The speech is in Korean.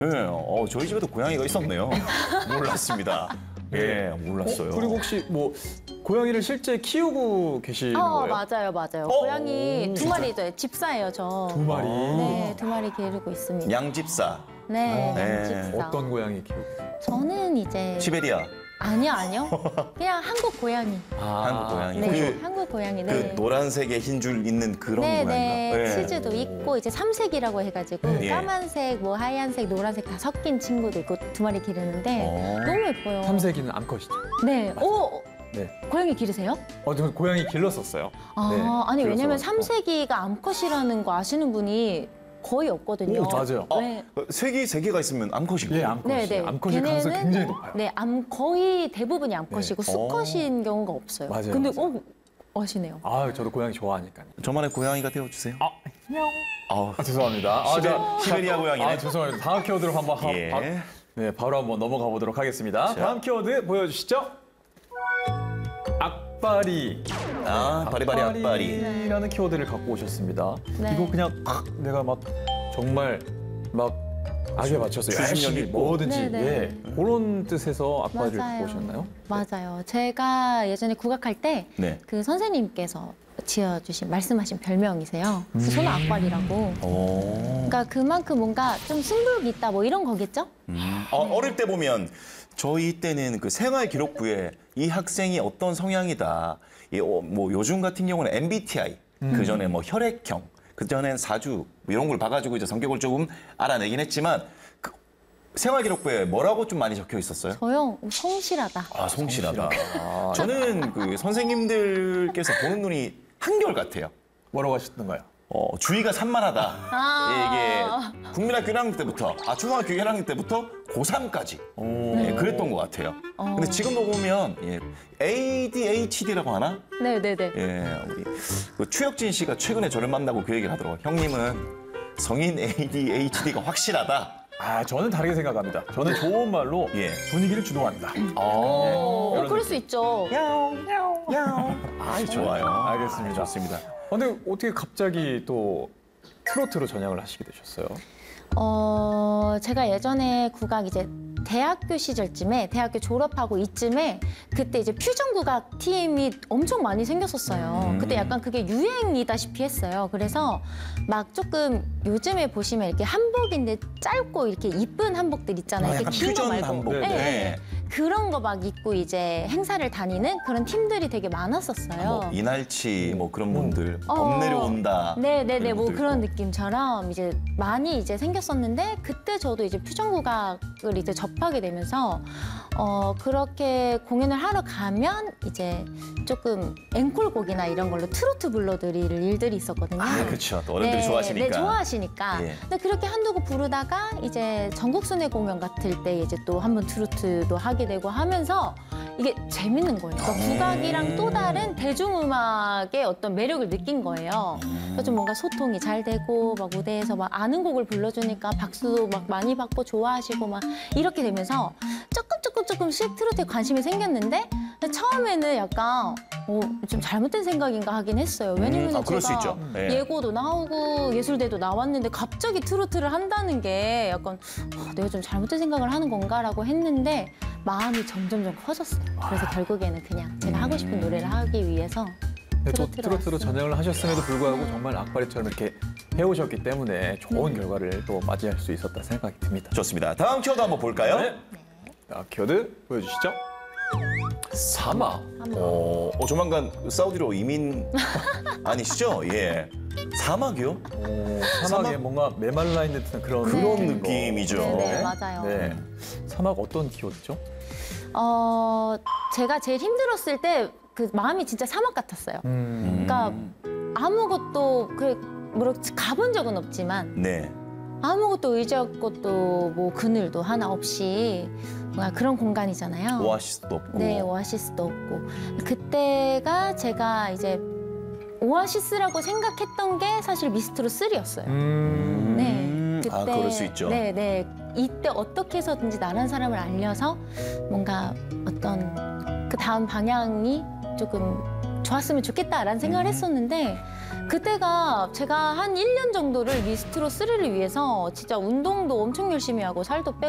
네, 저희 집에도 고양이가 있었네요. 몰랐습니다. 예, 몰랐어요. 그리고 혹시 뭐 고양이를 실제 키우고 계시는 거예요? 맞아요. 고양이 두 마리죠. 집사예요, 저. 두 마리. 네, 두 마리 기르고 있습니다. 양집사, 네, 네. 양집사. 어떤 고양이 키우고? 저는 이제 시베리아, 아니요. 그냥 한국 고양이. 한국 고양이. 네, 한국 고양이. 네. 그 노란색에 흰 줄 있는 그런 고양이인가? 네, 치즈도 있고 이제 삼색이라고 해가지고 예. 까만색, 뭐 하얀색, 노란색 다 섞인 친구도 있고 두 마리 기르는데 너무 예뻐요. 삼색이는 암컷이죠. 네. 네. 고양이 기르세요? 저 고양이 길렀었어요. 네, 아니 왜냐면 길렀어가지고. 삼색이가 암컷이라는 거 아시는 분이 거의 없거든요. 맞아요. 네. 색이 세 개가 있으면 암컷이고. 예, 암컷이. 네. 암컷의 가능성이 굉장히 높아요. 네, 거의 대부분이 암컷이고 네. 수컷인 경우가 없어요. 맞아요, 근데 맞아요. 아시네요. 저도 고양이 좋아하니까요. 저만의 고양이가 되어주세요. 죄송합니다. 시베리아 고양이네. 죄송합니다. 다음 키워드로 한번 예. 네, 바로 한번 넘어가 보도록 하겠습니다. 자. 다음 키워드 보여주시죠. 악바리. 바리바리 악바리. 라는 키워드를 갖고 오셨습니다. 네. 이거 그냥 내가 막 정말 막 악에 맞춰서 추진력 열심히 있고. 뭐든지 네네. 예, 그런 뜻에서 악바리를 맞아요. 갖고 오셨나요? 맞아요. 제가 예전에 국악할 때 네. 그 선생님께서 지어주신 말씀하신 별명이세요. 손 악발이라고. 그러니까 그만큼 뭔가 좀 승부욕이 있다 뭐 이런 거겠죠? 어릴 때 보면 저희 때는 그 생활 기록부에 이 학생이 어떤 성향이다. 뭐 요즘 같은 경우는 MBTI, 그 전에 뭐 혈액형, 그 전엔 사주 뭐 이런 걸 봐가지고 이제 성격을 조금 알아내긴 했지만 그 생활 기록부에 뭐라고 좀 많이 적혀 있었어요? 저요 성실하다. 성실하다. 저는 그 선생님들께서 보는 눈이 한결 같아요. 뭐라고 하셨던가요? 주의가 산만하다. 이게 국민학교 1학년 때부터, 초등학교 1학년 때부터 고3까지 그랬던 것 같아요. 근데 지금도 보면 ADHD라고 하나? 네네네. 우리 그 추혁진 씨가 최근에 저를 만나고 그 얘기를 하더라고요. 형님은 성인 ADHD가 확실하다. 저는 다르게 생각합니다. 저는 좋은 말로 예. 분위기를 주도한다. 이런 그럴 수 있죠. 좋아요. 알겠습니다. 좋습니다. 근데 어떻게 갑자기 또 트로트로 전향을 하시게 되셨어요? 제가 예전에 국악 이제 대학교 시절쯤에 대학교 졸업하고 이쯤에 그때 이제 퓨전 국악 팀이 엄청 많이 생겼었어요. 그때 약간 그게 유행이다시피 했어요. 그래서 막 조금 요즘에 보시면 이렇게 한복인데 짧고 이렇게 이쁜 한복들 있잖아요. 이렇게 약간 긴 거 퓨전 말고. 한복. 네. 그런 거 막 입고 이제 행사를 다니는 그런 팀들이 되게 많았었어요. 뭐 이날치 뭐 그런 분들 범 내려온다. 네네네, 뭐 분들도 그런 있고. 느낌처럼 이제 많이 이제 생겼었는데 그때 저도 이제 퓨전 국악을 이제 접하게 되면서 그렇게 공연을 하러 가면 이제 조금 앵콜곡이나 이런 걸로 트로트 불러드릴 일들이 있었거든요. 그렇죠. 또 어른들이 네, 좋아하시니까. 네, 좋아하시니까. 예. 근데 그렇게 한두 곡 부르다가 이제 전국 순회 공연 같을 때 이제 또 한 번 트로트도 하게 되고 하면서 이게 재밌는 거예요. 그러니까 국악이랑 또 다른 대중음악의 어떤 매력을 느낀 거예요. 그래서 좀 뭔가 소통이 잘 되고 막 무대에서 막 아는 곡을 불러주니까 박수도 막 많이 받고 좋아하시고 막 이렇게 되면서 조금씩 트로트에 관심이 생겼는데 처음에는 약간 좀 잘못된 생각인가 하긴 했어요. 왜냐면 그럴 수 제가 있죠. 예. 예고도 나오고 예술대도 나왔는데 갑자기 트로트를 한다는 게 약간 내가 좀 잘못된 생각을 하는 건가라고 했는데 마음이 점점 커졌어요. 그래서 결국에는 그냥 제가 하고 싶은 노래를 하기 위해서 네, 또 트로트로 트로트로 왔어요. 전향을 하셨음에도 불구하고 정말 악바리처럼 이렇게 해오셨기 때문에 좋은 결과를 또 맞이할 수 있었다 생각이 듭니다. 좋습니다. 다음 키워드 한번 볼까요? 네. 자, 키워드 보여주시죠. 사막. 조만간 사우디로 이민 아니시죠? 예. 사막이요? 사막에 사막? 뭔가 메말라 있는 듯한 그런 느낌이죠. 네, 맞아요. 네. 사막 어떤 키워드죠? 제가 제일 힘들었을 때 그 마음이 진짜 사막 같았어요. 그러니까 아무것도 가본 적은 없지만 네. 아무것도 의지할 것도 뭐 그늘도 하나 없이 뭔가 그런 공간이잖아요. 오아시스도 없고. 네, 오아시스도 없고. 그때가 제가 이제 오아시스라고 생각했던 게 사실 미스트로 3였어요. 네. 그때, 그럴 수 있죠. 네. 이때 어떻게 해서든지 나란 사람을 알려서 뭔가 어떤 그 다음 방향이 조금 좋았으면 좋겠다라는 생각을 했었는데 그때가 제가 한 1년 정도를 미스트로 3를 위해서 진짜 운동도 엄청 열심히 하고 살도 빼고